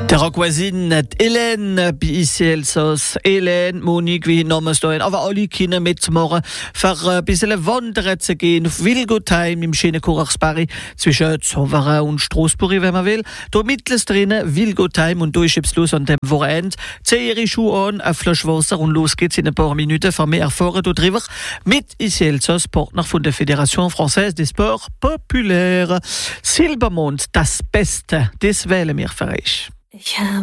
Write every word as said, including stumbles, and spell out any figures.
Der Rockwasin Hélène Biselsos, Hélène, Monique, wie Namen stehen, aber alle Kinder mitzumachen, für ein bisschen wandern zu gehen, auf Wilgotheim im schönen Kurachsbari, zwischen Zovera und Straßburg, wenn man will. Da mittels drinnen Wilgotheim und da ist jetzt los an dem Wochenende. Zieh ihre Schuhe an, ein Flasch Wasser und los geht's in ein paar Minuten. Für mehr erfahren darüber mit Iselsos, Partner von der Fédération Française des Sports Populaires. Silbermond, das Beste, das wählen wir für euch. Ich habe